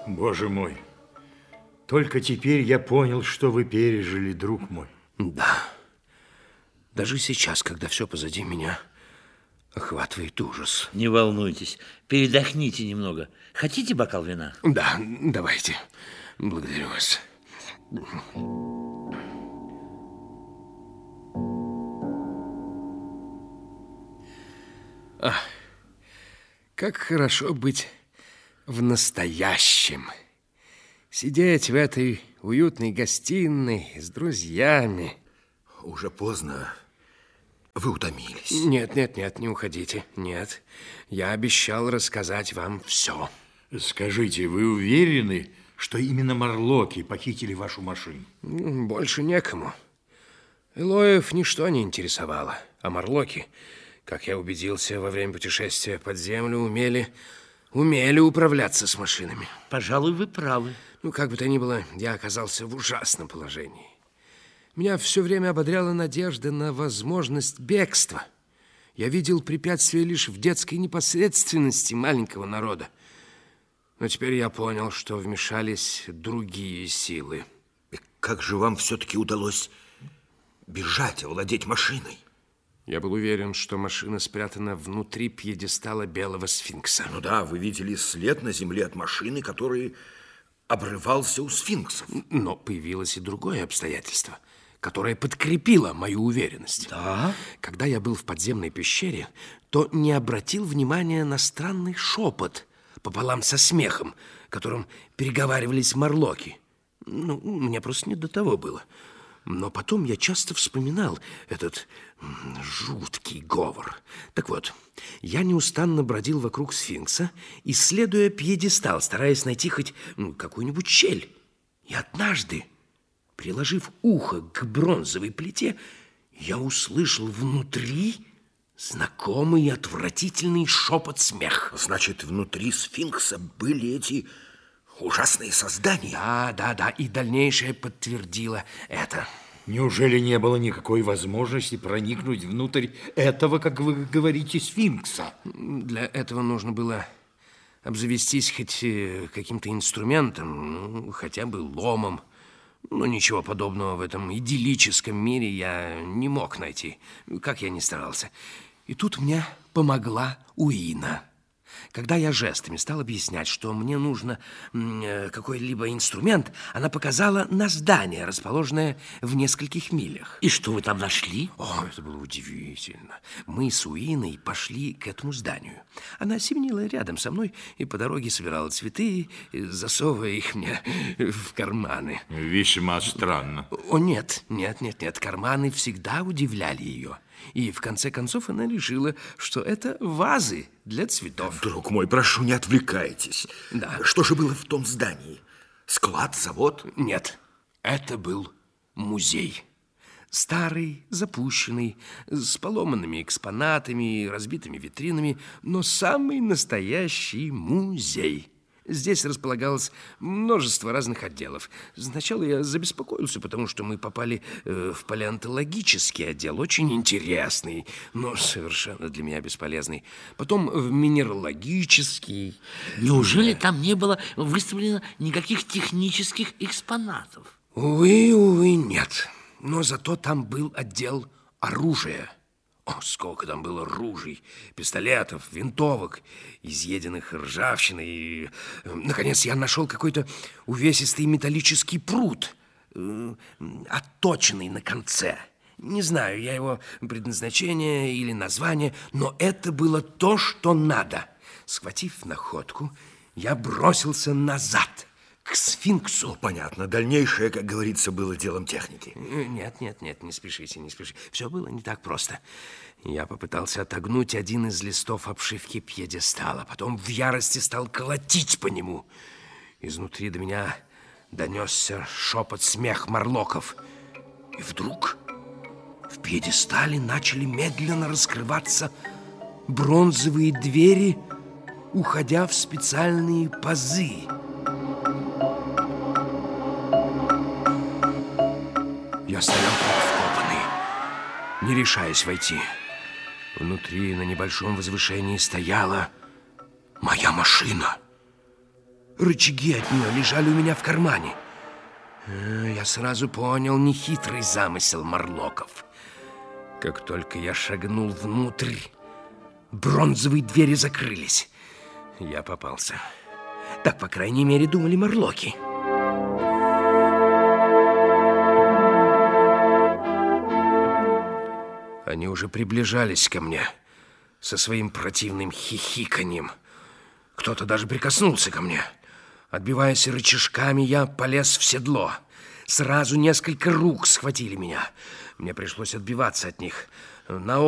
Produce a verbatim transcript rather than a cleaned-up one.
Боже мой, только теперь я понял, что вы пережили, друг мой. Да. Даже сейчас, когда все позади меня, охватывает ужас. Не волнуйтесь, передохните немного. Хотите бокал вина? Да, давайте. Благодарю вас. Ах, как хорошо быть в настоящем. Сидеть в этой уютной гостиной с друзьями. Уже поздно. Вы утомились. Нет, нет, нет, не уходите. Нет, я обещал рассказать вам все. Скажите, вы уверены, что именно Морлоки похитили вашу машину? Больше некому. Элоев ничто не интересовало. А Морлоки, как я убедился во время путешествия под землю, умели, умели управляться с машинами. Пожалуй, вы правы. Ну, как бы то ни было, я оказался в ужасном положении. Меня все время ободряла надежда на возможность бегства. Я видел препятствия лишь в детской непосредственности маленького народа. Но теперь я понял, что вмешались другие силы. И как же вам все-таки удалось бежать, овладеть машиной? Я был уверен, что машина спрятана внутри пьедестала белого сфинкса. Ну да, вы видели след на земле от машины, который обрывался у сфинксов. Но появилось и другое обстоятельство, которое подкрепило мою уверенность. Да? Когда я был в подземной пещере, то не обратил внимания на странный шепот пополам со смехом, которым переговаривались Морлоки. Ну, мне просто не до того было. Но потом я часто вспоминал этот жуткий говор. Так вот, я неустанно бродил вокруг сфинкса, исследуя пьедестал, стараясь найти хоть ну, какую-нибудь щель. И однажды, приложив ухо к бронзовой плите, я услышал внутри знакомый и отвратительный шепот смех. Значит, внутри сфинкса были эти ужасные создания? Да, да, да, и дальнейшее подтвердило это. Неужели не было никакой возможности проникнуть внутрь этого, как вы говорите, сфинкса? Для этого нужно было обзавестись хоть каким-то инструментом, ну, хотя бы ломом. Но ничего подобного в этом идиллическом мире я не мог найти, как я ни старался. И тут мне помогла Уина. Когда я жестами стал объяснять, что мне нужно какой-либо инструмент, она показала на здание, расположенное в нескольких милях. И что вы там нашли? О, это было удивительно. Мы с Уиной пошли к этому зданию. Она семенила рядом со мной и по дороге собирала цветы, засовывая их мне в карманы. Весьма странно. О, нет, нет, нет, нет. Карманы всегда удивляли ее. И в конце концов она решила, что это вазы для цветов. Друг мой, прошу, не отвлекайтесь. Да. Что же было в том здании? Склад, завод? Нет, это был музей. Старый, запущенный, с поломанными экспонатами, разбитыми витринами, но самый настоящий музей. Здесь располагалось множество разных отделов. Сначала я забеспокоился, потому что мы попали э, в палеонтологический отдел, очень интересный, но совершенно для меня бесполезный. Потом в минералогический. Неужели там не было выставлено никаких технических экспонатов? Увы, увы, нет. Но зато там был отдел оружия. О, сколько там было ружей, пистолетов, винтовок, изъеденных ржавчиной. И, наконец, я нашел какой-то увесистый металлический прут, э, отточенный на конце. Не знаю я его предназначение или название, но это было то, что надо. Схватив находку, я бросился назад, к сфинксу. Ну, понятно. Дальнейшее, как говорится, было делом техники. Нет, нет, нет, не спешите, не спешите. Все было не так просто. Я попытался отогнуть один из листов обшивки пьедестала, потом в ярости стал колотить по нему. Изнутри до меня донесся шепот смех морлоков. И вдруг в пьедестале начали медленно раскрываться бронзовые двери, уходя в специальные пазы. Я стоял как вкопанный, не решаясь войти. Внутри на небольшом возвышении стояла моя машина. Рычаги от нее лежали у меня в кармане. Я сразу понял нехитрый замысел морлоков. Как только я шагнул внутрь, бронзовые двери закрылись. Я попался. Так, по крайней мере, думали морлоки. Они уже приближались ко мне со своим противным хихиканьем. Кто-то даже прикоснулся ко мне. Отбиваясь рычажками, я полез в седло. Сразу несколько рук схватили меня. Мне пришлось отбиваться от них. На